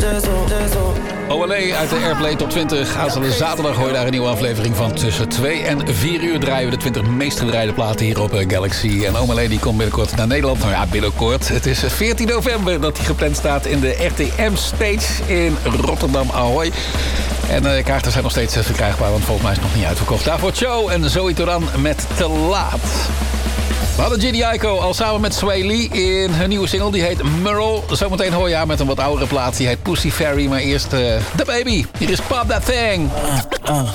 OLE uit de Airplay Top 20. Aanstaande zaterdag hoor je daar een nieuwe aflevering van. Tussen 2 en 4 uur draaien we de 20 meest gedraaide platen hier op Galaxy. En OLE die komt binnenkort naar Nederland. Nou ja, binnenkort. Het is 14 november dat hij gepland staat in de RTM Stage in Rotterdam Ahoy. En kaarten zijn nog steeds verkrijgbaar, want volgens mij is het nog niet uitverkocht. Daarvoor Cho en Zoe Toran met Te Laat. We hadden Giddy Aiko al samen met Sway Lee in hun nieuwe single. Die heet Merle. Zometeen hoor je haar met een wat oudere plaat. Die heet Pussy Fairy. Maar eerst The Baby. Hier is Pop That Thing.